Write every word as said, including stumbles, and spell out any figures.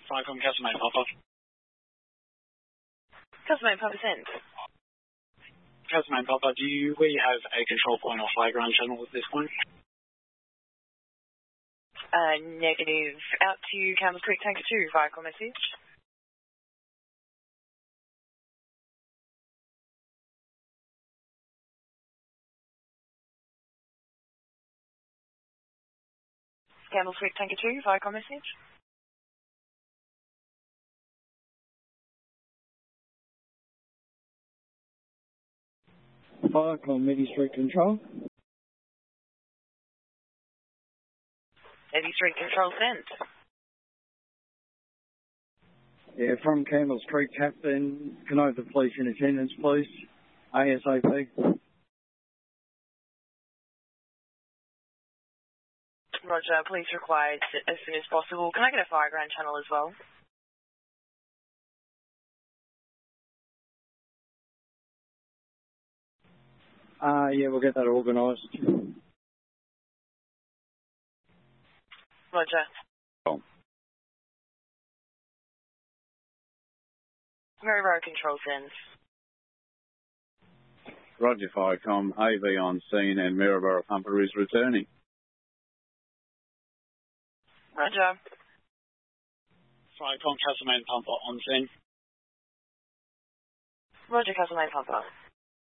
Firecom Castlemaine Papa. Castlemaine Papa sent. Castlemaine Papa, do you, we have a control point or high ground channel at this point? Uh, negative. Out to Campbell Creek Tanker two, Viacom message. Campbell Creek Tanker two, Viacom message. Viacom Medi Street Control. Medi Street Control sent. Yeah, from Campbell's Creek, Captain, can I have the police in attendance, please? ASAP. Roger, police required as soon as possible. Can I get a fire ground channel as well? Uh, yeah, we'll get that organised. Roger. Oh. Maryborough Control sends. Roger, Firecom. A V on scene and Maryborough Pumper is returning. Roger. Firecom Castlemaine Pumper on scene. Roger, Castlemaine Pumper.